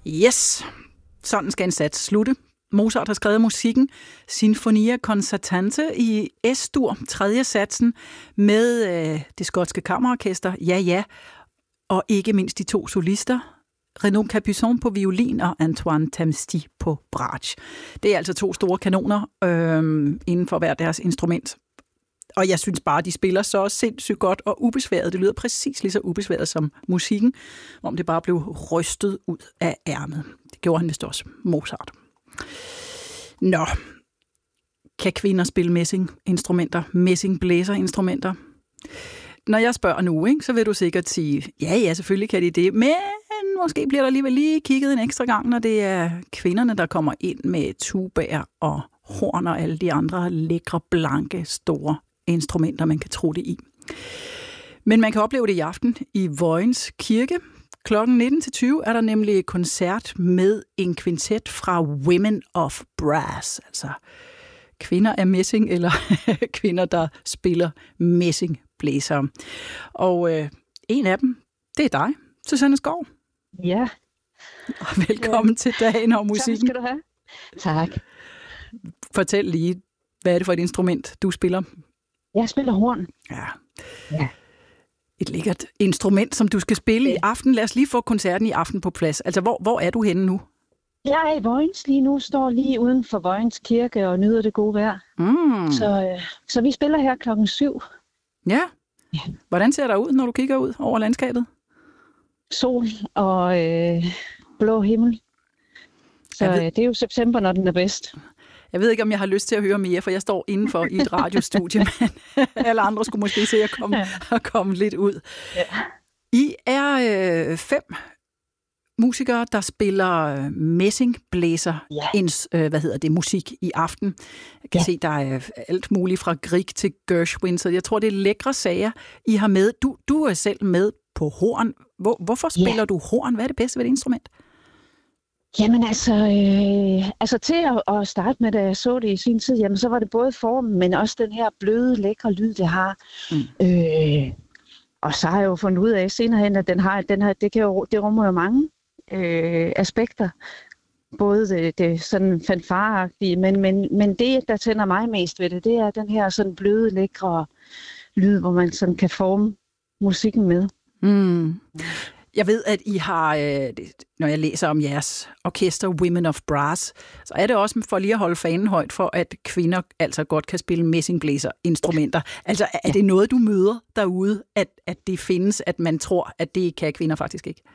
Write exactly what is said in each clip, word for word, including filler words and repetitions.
Yes, sådan skal en sats slutte. Mozart har skrevet musikken Sinfonia Concertante i S-dur, tredje satsen, med øh, det skotske kammerorkester, ja ja, og ikke mindst de to solister, Renaud Capuçon på violin og Antoine Tamsty på bratsch. Det er altså to store kanoner øh, inden for hver deres instrument. Og jeg synes bare, de spiller så sindssygt godt og ubesværet. Det lyder præcis lige så ubesværet som musikken, om det bare blev rystet ud af ærmet. Det gjorde han vist også, Mozart. Nå, kan kvinder spille messinginstrumenter, messingblæserinstrumenter? Når jeg spørger nu, ikke, så vil du sikkert sige, ja, ja, selvfølgelig kan de det, men måske bliver der alligevel lige kigget en ekstra gang, når det er kvinderne, der kommer ind med tubaer og horn og alle de andre lækre, blanke, store instrumenter, man kan tro det i. Men man kan opleve det i aften i Vojens Kirke. Klokken nitten til tyve er der nemlig koncert med en kvintet fra Women of Brass, altså kvinder af messing, eller kvinder, der spiller messingblæsere. Og øh, en af dem, det er dig, Susanne Skov. Ja. Og velkommen ja. til dagen og musikken. Tak skal du have. Tak. Fortæl lige, hvad er det for et instrument, du spiller? Jeg spiller horn. Ja. Ja. Et lækkert instrument, som du skal spille ja. i aften. Lad os lige få koncerten i aften på plads. Altså, hvor, hvor er du henne nu? Jeg er i Vojens lige nu, står lige uden for Vojens Kirke og nyder det gode vejr. Mm. Så, øh, så vi spiller her klokken syv. Ja. ja. Hvordan ser der ud, når du kigger ud over landskabet? Sol og øh, blå himmel. Så ved... øh, det er jo september, når den er bedst. Jeg ved ikke, om jeg har lyst til at høre mere, for jeg står indenfor i et radiostudie, men alle andre skulle måske se at komme, ja. at komme lidt ud. Ja. I er øh, fem musikere, der spiller messingblæser, ja. ens, øh, hvad hedder det, musik i aften. Jeg kan ja. se, der er alt muligt fra Grieg til Gershwin, så jeg tror, det er lækre sager, I har med. Du, du er selv med på horn. Hvor, hvorfor spiller ja. du horn? Hvad er det bedste ved det instrument? Jamen altså, øh, altså til at, at starte med, da jeg så det i sin tid, jamen så var det både formen, men også den her bløde, lækre lyd, det har. Mm. Øh, og så har jeg jo fundet ud af senere hen, at den har, den har, det, kan jo, det rummer jo mange øh, aspekter. Både det, det sådan fanfareagtige, men, men, men det, der tænder mig mest ved det, det er den her sådan bløde, lækre lyd, hvor man sådan kan forme musikken med. Mm. Jeg ved, at I har, når jeg læser om jeres orkester Women of Brass, så er det også for lige at holde fanen højt for, at kvinder altså godt kan spille messingblæserinstrumenter. Altså er det noget, du møder derude, at, at det findes, at man tror, at det kan kvinder faktisk ikke?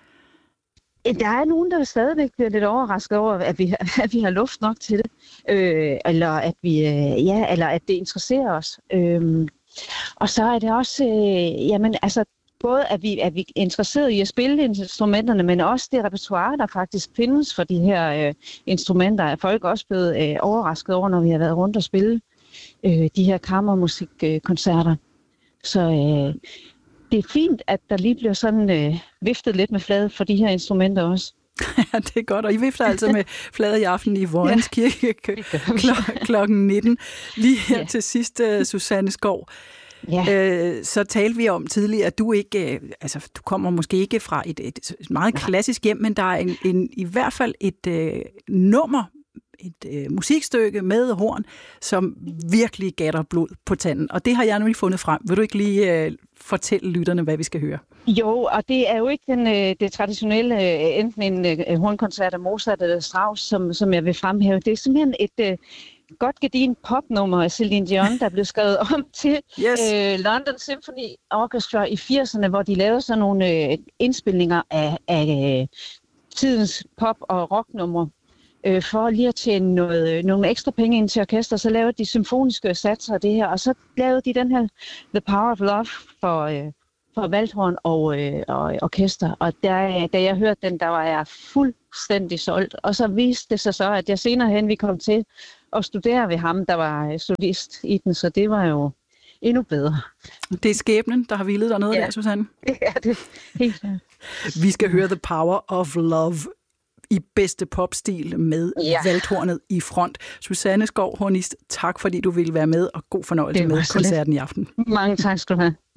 Der er nogen, der stadigvæk bliver lidt overrasket over, at vi, at vi har luft nok til det, øh, eller at vi, øh, ja, eller at det interesserer os. Øh, og så er det også, øh, jamen altså, både at vi, at vi er interesserede i at spille instrumenterne, men også det repertoire, der faktisk findes for de her øh, instrumenter, er folk også blevet øh, overrasket over, når vi har været rundt og spille øh, de her kammermusikkoncerter. Så øh, det er fint, at der lige bliver sådan øh, viftet lidt med fladet for de her instrumenter også. Ja, det er godt, og I vifter altså med fladet i aften i Vojens ja, Kirke kl- klokken nitten. Lige her ja. til sidst, uh, Susanne Skov. Ja. Øh, så talte vi om tidligere, at du ikke, øh, altså du kommer måske ikke fra et, et meget klassisk hjem, men der er en, en, i hvert fald et øh, nummer, et øh, musikstykke med horn, som virkelig gatter blod på tanden. Og det har jeg nu lige fundet frem. Vil du ikke lige øh, fortælle lytterne, hvad vi skal høre? Jo, og det er jo ikke den, øh, det traditionelle, øh, enten en øh, hornkoncert af Mozart eller Strauss, som, som jeg vil fremhæve. Det er simpelthen et øh, godt gedin popnummer af Celine Dion, der blev skrevet om til yes. øh, London Symphony Orchestra i firserne, hvor de lavede sådan nogle øh, indspilninger af, af øh, tidens pop- og rocknumre. Øh, for lige at tjene noget, nogle ekstra penge ind til orkester, så lavede de symfoniske satser af det her, og så lavede de den her The Power of Love for, øh, for Waldhorn og, øh, og orkester. Og der, da jeg hørte den, der var jeg fuldstændig solgt. Og så viste det sig så, at jeg senere hen vi kom til at studere ved ham, der var solist i den, så det var jo endnu bedre. Det er skæbnen, der har hvilet dernede ja. der, Susanne. Ja, det er helt klart. Vi skal høre The Power of Love i bedste popstil med ja. Waldhornet i front. Susanne Skov, hornist, tak fordi du ville være med, og god fornøjelse med koncerten i aften. Mange tak skal du have.